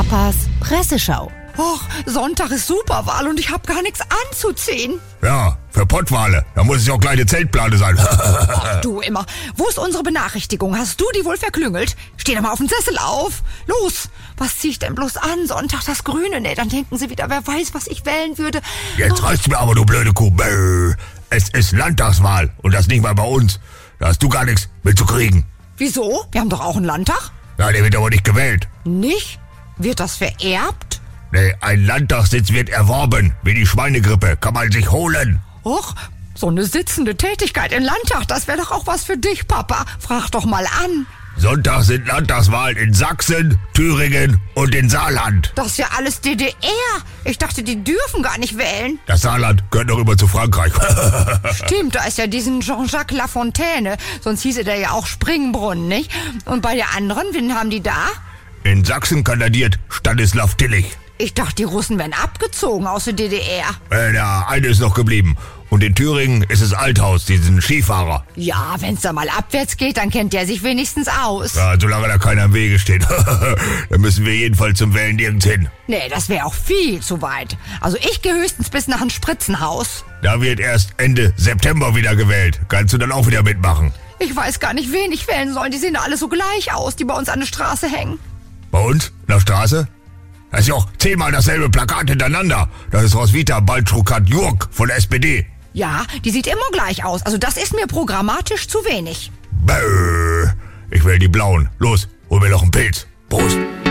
Papas Presseschau. Och, Sonntag ist Superwahl und ich hab gar nichts anzuziehen. Ja, für Pottwale. Da muss es ja auch kleine Zeltplane sein. Ach, du immer. Wo ist unsere Benachrichtigung? Hast du die wohl verklüngelt? Steh doch mal auf den Sessel auf. Los, was zieh ich denn bloß an? Sonntag das Grüne? Nee, dann denken sie wieder, wer weiß, was ich wählen würde. Jetzt reißt mir aber, du blöde Kuh. Es ist Landtagswahl und das nicht mal bei uns. Da hast du gar nichts mitzukriegen. Wieso? Wir haben doch auch einen Landtag. Ja, der wird aber nicht gewählt. Nicht? Wird das vererbt? Nee, ein Landtagssitz wird erworben. Wie die Schweinegrippe. Kann man sich holen. Och, so eine sitzende Tätigkeit im Landtag, das wäre doch auch was für dich, Papa. Frag doch mal an. Sonntag sind Landtagswahlen in Sachsen, Thüringen und in Saarland. Das ist ja alles DDR. Ich dachte, die dürfen gar nicht wählen. Das Saarland gehört noch immer zu Frankreich. Stimmt, da ist ja diesen Jean-Jacques Lafontaine. Sonst hieße der ja auch Springbrunnen, nicht? Und bei der anderen, wen haben die da? In Sachsen kandidiert Stanislav Tillich. Ich dachte, die Russen wären abgezogen aus der DDR. Der eine ist noch geblieben. Und in Thüringen ist es Althaus, diesen Skifahrer. Ja, wenn's da mal abwärts geht, dann kennt der sich wenigstens aus. Ja, solange da keiner im Wege steht. Dann müssen wir jedenfalls zum Wählen nirgends hin. Nee, das wäre auch viel zu weit. Also ich gehe höchstens bis nach ein Spritzenhaus. Da wird erst Ende September wieder gewählt. Kannst du dann auch wieder mitmachen? Ich weiß gar nicht, wen ich wählen soll. Die sehen alle so gleich aus, die bei uns an der Straße hängen. Bei uns? In der Straße? Das ist ja auch 10-mal dasselbe Plakat hintereinander. Das ist Roswitha Baltrukat-Jurk von der SPD. Ja, die sieht immer gleich aus. Also das ist mir programmatisch zu wenig. Ich will die blauen. Los, hol mir noch einen Pilz. Prost.